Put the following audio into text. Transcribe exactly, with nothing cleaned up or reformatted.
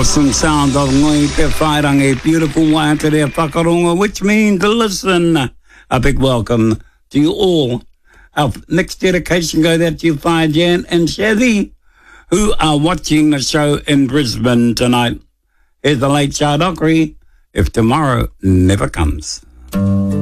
awesome sound of Ngoi Te Whairangi, beautiful way to their whakaronga, which means to listen. A big welcome to you all. Our next dedication goes out to you, Fire Jan and Shazzy, who are watching the show in Brisbane tonight. Here's the late Chad Dockery, If Tomorrow Never Comes.